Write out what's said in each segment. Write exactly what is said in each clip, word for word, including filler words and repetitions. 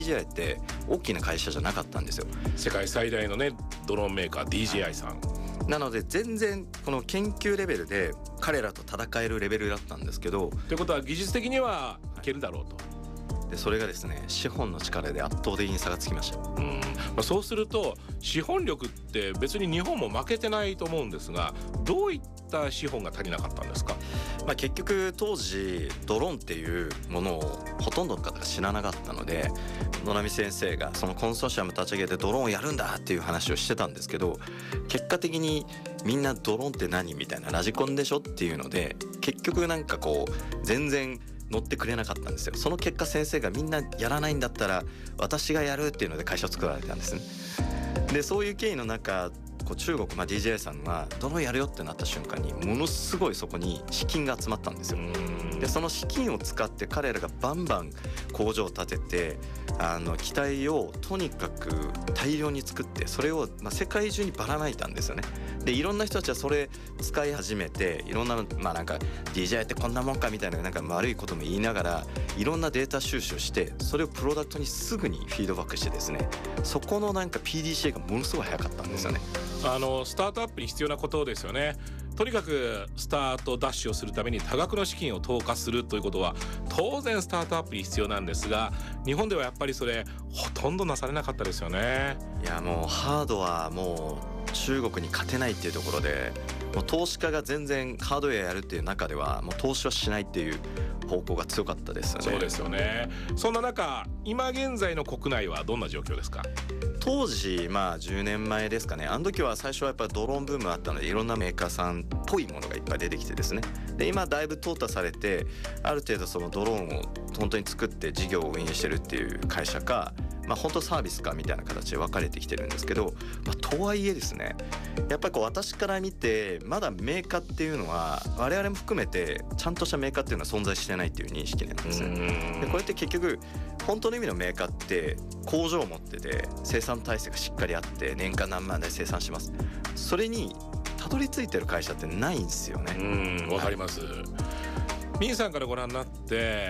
ディージェーアイ って大きな会社じゃなかったんですよ。 世界最大のねドローンメーカー ディージェーアイ さん、 はい、なので全然この研究レベルで彼らと戦えるレベルだったんですけど、 ということは技術的にはいけるだろうと、 はい、でそれがですね資本の力で圧倒的に差がつきました。 うん、まあ、そうすると資本力って別に日本も負けてないと思うんですが、どういった資本が足りなかったんですか？ まあ、結局当時ドローンっていうものをほとんどの方が知らなかったので、野波先生がそのコンソーシアム立ち上げてドローンをやるんだっていう話をしてたんですけど、結果的にみんなドローンって何みたいな、ラジコンでしょっていうので結局なんかこう全然乗ってくれなかったんですよ。その結果先生がみんなやらないんだったら私がやるっていうので会社を作られたんですね。でそういう経緯の中こう中国、まあ、ディージェーアイ さんがドローンやるよってなった瞬間にものすごいそこに資金が集まったんですよ。でその資金を使って彼らがバンバン工場を建てて、あの機体をとにかく大量に作って、それをまあ世界中にばらまいたんですよね。でいろんな人たちはそれ使い始めて、いろんなまあなんか ディージェーアイ ってこんなもんかみたいな、なんか悪いことも言いながらいろんなデータ収集して、それをプロダクトにすぐにフィードバックしてですね、そこのなんか ピーディーシー がものすごい早かったんですよね。 あのスタートアップに必要なことですよね。とにかくスタートダッシュをするために多額の資金を投下するということは当然スタートアップに必要なんですが、日本ではやっぱりそれほとんどなされなかったですよね。 いやもうハードはもう中国に勝てないっていうところで、もう投資家が全然ハードウェアやるっていう中ではもう投資はしないっていう方向が強かったですよね。 そうですよね。そんな中今現在の国内はどんな状況ですか？ 当時まあじゅうねんまえですかね、あの時は最初はやっぱりドローンブームあったのでいろんなメーカーさんっぽいものがいっぱい出てきてですね、で今だいぶ淘汰されて、ある程度そのドローンを本当に作って事業を運営してるっていう会社か、まあ本当サービスかみたいな形で分かれてきてるんですけど、まあ、とはいえですね、やっぱりこう私から見てまだメーカーっていうのは我々も含めてちゃんとしたメーカーっていうのは存在してないっていう認識なんですね。でこれって結局本当の意味のメーカーって工場を持ってて生産体制がしっかりあって年間何万台生産します。それにたどり着いてる会社ってないんですよね。 うん、わかります。ミンさんからご覧になって、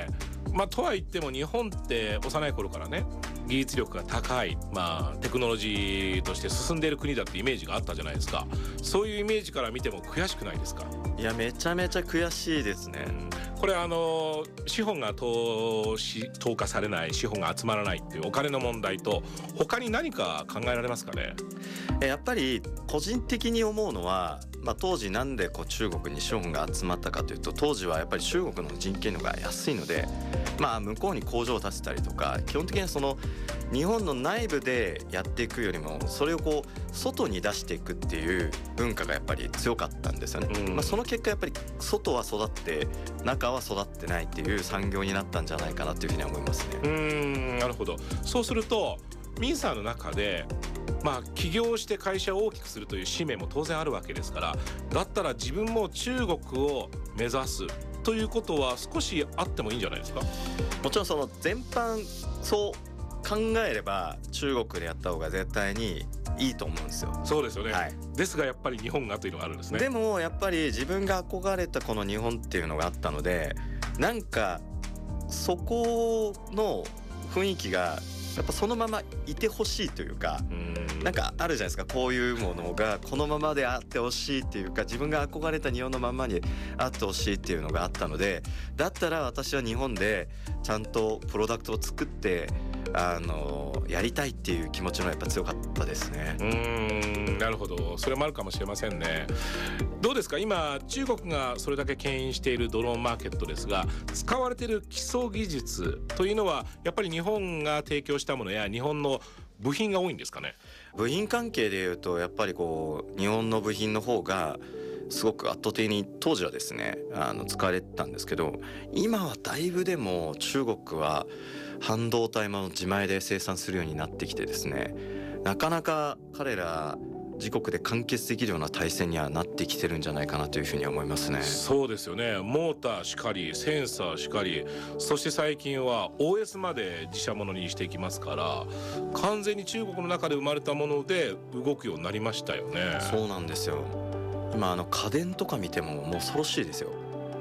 まあとは言っても日本って幼い頃からね技術力が高い、まあテクノロジーとして進んでいる国だってイメージがあったじゃないですか。そういうイメージから見ても悔しくないですか？ いやめちゃめちゃ悔しいですね。 うん、これあの資本が投資投下されない、資本が集まらないっていうお金の問題と他に何か考えられますかね？ やっぱり個人的に思うのは、まあ、当時なんでこう中国に資本が集まったかというと、当時はやっぱり中国の人件費が安いので、まあ、向こうに工場を建てたりとか、基本的にはその日本の内部でやっていくよりもそれをこう外に出していくっていう文化がやっぱり強かったんですよね。うん、まあ、その結果やっぱり外は育って中は育ってないっていう産業になったんじゃないかなというふうに思いますね。 うーん、なるほど。そうするとミンさんの中でまあ起業して会社を大きくするという使命も当然あるわけですから、だったら自分も中国を目指すということは少しあってもいいんじゃないですか？ もちろんその全般そう考えれば中国でやった方が絶対にいいと思うんですよ。 そうですよね、 はい、 ですがやっぱり日本がというのがあるんですね。 でもやっぱり自分が憧れたこの日本っていうのがあったので、なんかそこの雰囲気がやっぱそのままいてほしいというか、うんなんかあるじゃないですか、こういうものがこのままであってほしいっていうか、自分が憧れた日本のままにあってほしいっていうのがあったので、だったら私は日本でちゃんとプロダクトを作ってあのやりたいっていう気持ちのやっぱ強かったですね。 うーん、なるほど、それもあるかもしれませんね。どうですか、今中国がそれだけ牽引しているドローンマーケットですが、使われている基礎技術というのはやっぱり日本が提供したものや日本の部品が多いんですかね？ 部品関係でいうとやっぱりこう日本の部品の方がすごく圧倒的に当時はですねあの使われてたんですけど、今はだいぶでも中国は半導体も自前で生産するようになってきてですね、なかなか彼ら自国で完結できるような体制にはなってきてるんじゃないかなというふうに思いますね。 そうですよね。モーターしかりセンサーしかり、そして最近は オーエス まで自社ものにしていきますから、完全に中国の中で生まれたもので動くようになりましたよね。 そうなんですよ。今あの家電とか見てももう恐ろしいですよ。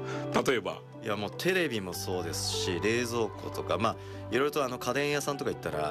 例えばいやもうテレビもそうですし冷蔵庫とかまあいろいろとあの家電屋さんとか行ったら